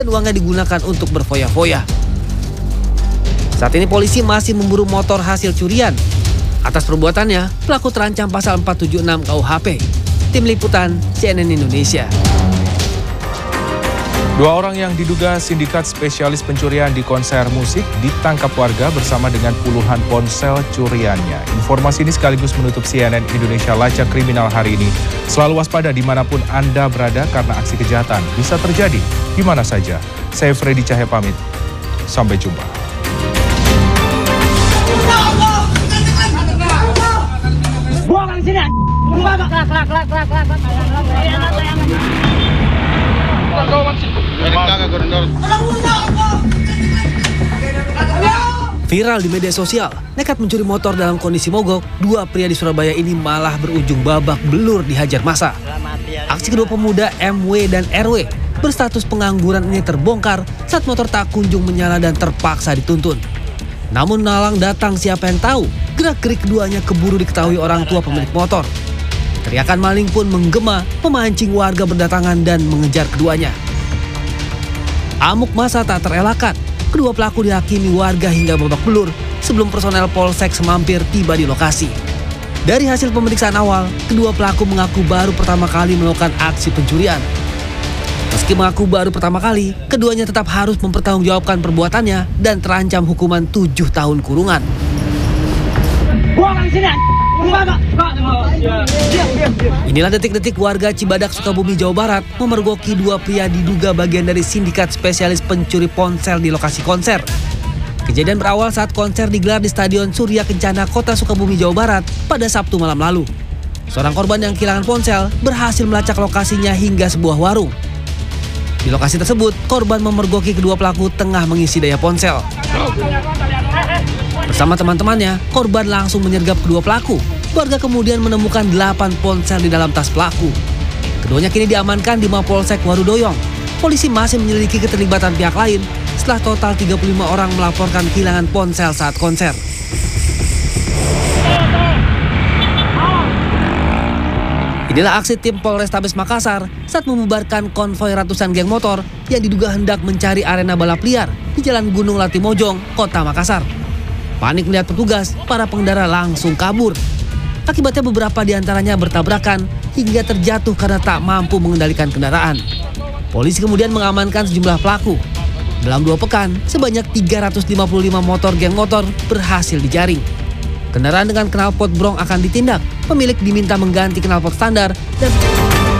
dan uangnya digunakan untuk berfoya-foya. Saat ini polisi masih memburu motor hasil curian. Atas perbuatannya, pelaku terancam pasal 476 KUHP. Tim Liputan CNN Indonesia. Dua orang yang diduga sindikat spesialis pencurian di konser musik ditangkap warga bersama dengan puluhan ponsel curiannya. Informasi ini sekaligus menutup CNN Indonesia Lacak Kriminal hari ini. Selalu waspada dimanapun Anda berada karena aksi kejahatan bisa terjadi di mana saja. Saya Freddy Cahya pamit. Sampai jumpa. Buang di sini. Viral di media sosial, nekat mencuri motor dalam kondisi mogok, dua pria di Surabaya ini malah berujung babak belur dihajar massa. Aksi kedua pemuda MW dan RW berstatus pengangguran ini terbongkar saat motor tak kunjung menyala dan terpaksa dituntun. Namun nalang datang siapa yang tahu, gerak-gerik keduanya keburu diketahui orang tua pemilik motor. Teriakan maling pun menggema, memancing warga berdatangan dan mengejar keduanya. Amuk massa tak terelakkan, kedua pelaku dihakimi warga hingga babak belur sebelum personel Polsek Semampir tiba di lokasi. Dari hasil pemeriksaan awal, kedua pelaku mengaku baru pertama kali melakukan aksi pencurian. Meski mengaku baru pertama kali, keduanya tetap harus mempertanggungjawabkan perbuatannya dan terancam hukuman 7 tahun kurungan. Inilah detik-detik warga Cibadak, Sukabumi, Jawa Barat memergoki dua pria diduga bagian dari sindikat spesialis pencuri ponsel di lokasi konser. Kejadian berawal saat konser digelar di Stadion Surya Kencana, Kota Sukabumi, Jawa Barat pada Sabtu malam lalu. Seorang korban yang kehilangan ponsel berhasil melacak lokasinya hingga sebuah warung. Di lokasi tersebut, korban memergoki kedua pelaku tengah mengisi daya ponsel. Bersama teman-temannya, korban langsung menyergap kedua pelaku. Warga kemudian menemukan 8 ponsel di dalam tas pelaku. Keduanya kini diamankan di Mapolsek Warudoyong. Polisi masih menyelidiki keterlibatan pihak lain setelah total 35 orang melaporkan kehilangan ponsel saat konser. Inilah aksi tim Polrestabes Makassar saat membubarkan konvoi ratusan geng motor yang diduga hendak mencari arena balap liar di Jalan Gunung Latimojong, Kota Makassar. Panik melihat petugas, para pengendara langsung kabur. Akibatnya beberapa di antaranya bertabrakan hingga terjatuh karena tak mampu mengendalikan kendaraan. Polisi kemudian mengamankan sejumlah pelaku. Dalam 2 pekan, sebanyak 355 motor geng motor berhasil dijaring. Kendaraan dengan knalpot brong akan ditindak. Pemilik diminta mengganti knalpot standar dan